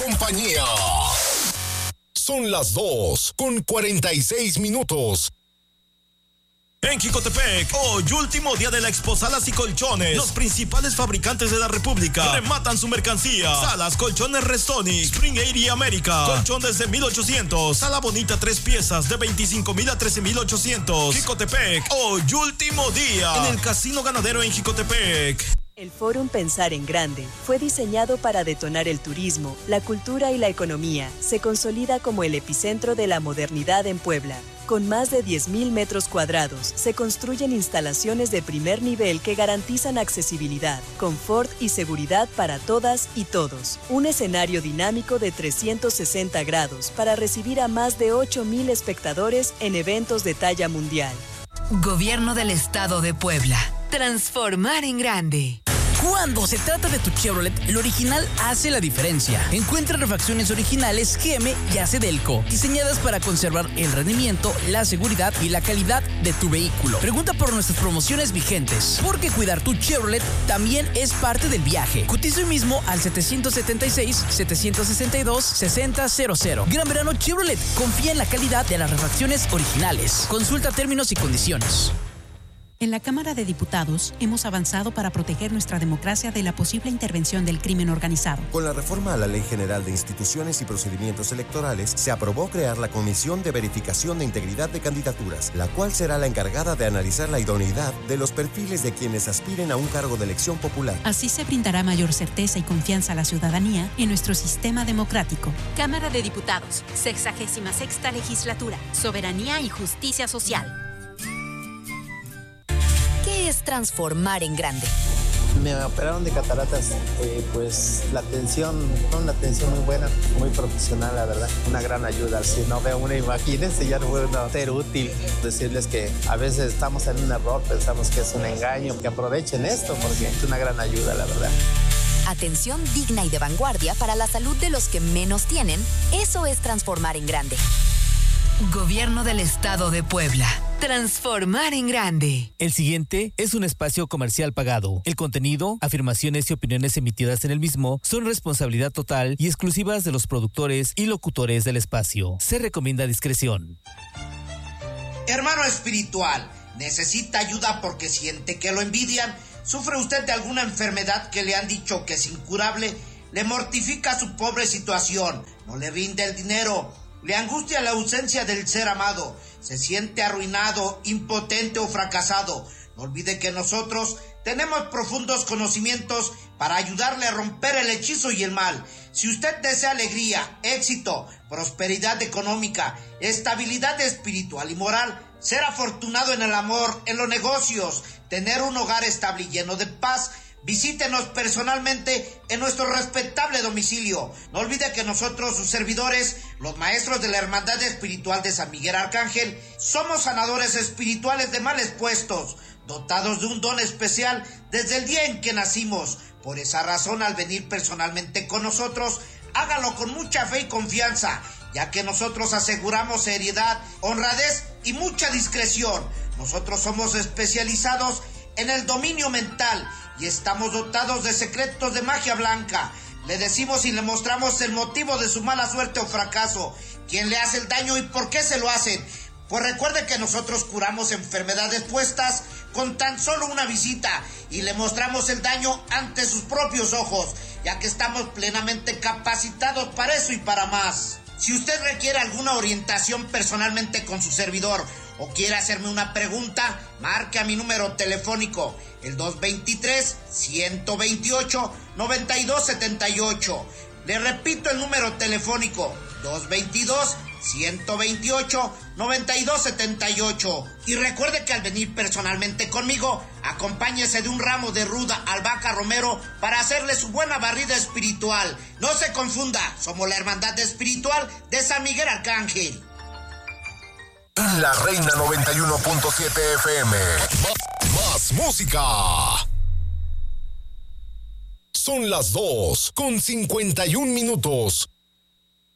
compañía. Son las 2:46. En Jicotepec, hoy último día de la Expo Salas y Colchones. Los principales fabricantes de la República rematan su mercancía. Salas, colchones Restonic, Spring Air y América. Colchón desde 1,800. Sala bonita 3 piezas de 25,000 a 13,800. Jicotepec, hoy último día. En el Casino Ganadero en Jicotepec. El Fórum Pensar en Grande fue diseñado para detonar el turismo, la cultura y la economía. Se consolida como el epicentro de la modernidad en Puebla. Con más de 10,000 metros cuadrados, se construyen instalaciones de primer nivel que garantizan accesibilidad, confort y seguridad para todas y todos. Un escenario dinámico de 360 grados para recibir a más de 8,000 espectadores en eventos de talla mundial. Gobierno del Estado de Puebla. Transformar en grande. Cuando se trata de tu Chevrolet, lo original hace la diferencia. Encuentra refacciones originales GM y Acedelco, diseñadas para conservar el rendimiento, la seguridad y la calidad de tu vehículo. Pregunta por nuestras promociones vigentes, porque cuidar tu Chevrolet también es parte del viaje. Cotiza hoy mismo al 776-762-6000. Gran Verano Chevrolet. Confía en la calidad de las refacciones originales. Consulta términos y condiciones. En la Cámara de Diputados hemos avanzado para proteger nuestra democracia de la posible intervención del crimen organizado. Con la reforma a la Ley General de Instituciones y Procedimientos Electorales, se aprobó crear la Comisión de Verificación de Integridad de Candidaturas, la cual será la encargada de analizar la idoneidad de los perfiles de quienes aspiren a un cargo de elección popular. Así se brindará mayor certeza y confianza a la ciudadanía en nuestro sistema democrático. Cámara de Diputados, 66ª Legislatura, Soberanía y Justicia Social. ¿Qué es transformar en grande? Me operaron de cataratas, pues la atención, una atención muy buena, muy profesional, la verdad, una gran ayuda. Si no veo una, imagínense, ya no puedo ser útil. Decirles que a veces estamos en un error, pensamos que es un engaño, que aprovechen esto porque es una gran ayuda, la verdad. Atención digna y de vanguardia para la salud de los que menos tienen, eso es transformar en grande. Gobierno del Estado de Puebla. Transformar en grande. El siguiente es un espacio comercial pagado. El contenido, afirmaciones y opiniones emitidas en el mismo son responsabilidad total y exclusivas de los productores y locutores del espacio. Se recomienda discreción. Hermano espiritual, necesita ayuda porque siente que lo envidian. ¿Sufre usted de alguna enfermedad que le han dicho que es incurable? Le mortifica su pobre situación, no le rinde el dinero. Le angustia la ausencia del ser amado, se siente arruinado, impotente o fracasado. No olvide que nosotros tenemos profundos conocimientos para ayudarle a romper el hechizo y el mal. Si usted desea alegría, éxito, prosperidad económica, estabilidad espiritual y moral, ser afortunado en el amor, en los negocios, tener un hogar estable y lleno de paz, visítenos personalmente en nuestro respetable domicilio. No olvide que nosotros, sus servidores, los maestros de la Hermandad Espiritual de San Miguel Arcángel, somos sanadores espirituales de males puestos, dotados de un don especial desde el día en que nacimos. Por esa razón, al venir personalmente con nosotros, hágalo con mucha fe y confianza, ya que nosotros aseguramos seriedad, honradez y mucha discreción. Nosotros somos especializados en el dominio mental y estamos dotados de secretos de magia blanca. Le decimos y le mostramos el motivo de su mala suerte o fracaso, quién le hace el daño y por qué se lo hacen. Pues recuerde que nosotros curamos enfermedades puestas con tan solo una visita y le mostramos el daño ante sus propios ojos, ya que estamos plenamente capacitados para eso y para más. Si usted requiere alguna orientación personalmente con su servidor o quiere hacerme una pregunta, marque a mi número telefónico, el 223-128-9278. Le repito el número telefónico, 222-128-9278. Y recuerde que al venir personalmente conmigo, acompáñese de un ramo de ruda albahaca romero para hacerle su buena barrida espiritual. No se confunda, somos la Hermandad Espiritual de San Miguel Arcángel. La Reina 91.7 FM. Más música. Son las 2:51.